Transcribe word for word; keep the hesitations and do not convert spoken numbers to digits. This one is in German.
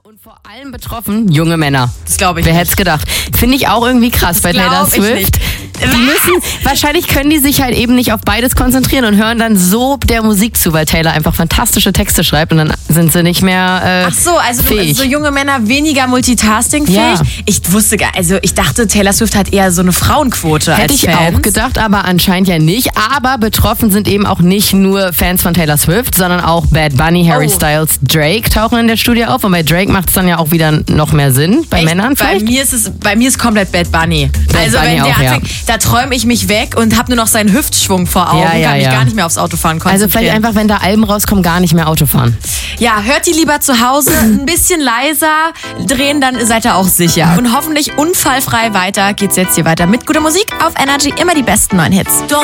Und vor allem betroffen, junge Männer. Das glaube ich Wer nicht. hätte es gedacht? Finde ich auch irgendwie krass Das bei Taylor glaub ich Swift. nicht. Die müssen, wahrscheinlich können die sich halt eben nicht auf beides konzentrieren und hören dann so der Musik zu, weil Taylor einfach fantastische Texte schreibt und dann sind sie nicht mehr äh, Ach so, also fähig. so junge Männer weniger multitaskingfähig. Ja. Ich wusste gar, also ich dachte, Taylor Swift hat eher so eine Frauenquote Hätte als ich Fans. auch gedacht, aber anscheinend ja nicht. Aber betroffen sind eben auch nicht nur Fans von Taylor Swift, sondern auch Bad Bunny, Harry Oh. Styles, Drake tauchen in der Studie auf. Und bei Drake macht es dann ja auch wieder noch mehr Sinn. Bei Echt? Männern Bei vielleicht? mir ist es, bei mir ist komplett Bad Bunny. Bad also Bunny wenn der auch, ja. anfängt, da träume ich mich weg und habe nur noch seinen Hüftschwung vor Augen, Ja, ja, kann mich ja. gar nicht mehr aufs Autofahren konzentrieren. Also vielleicht einfach, wenn da Alben rauskommen, gar nicht mehr Auto fahren. Ja, hört die lieber zu Hause, ein bisschen leiser drehen, dann seid ihr auch sicher. Und hoffentlich unfallfrei weiter geht's jetzt hier weiter mit guter Musik auf Energy, immer die besten neuen Hits.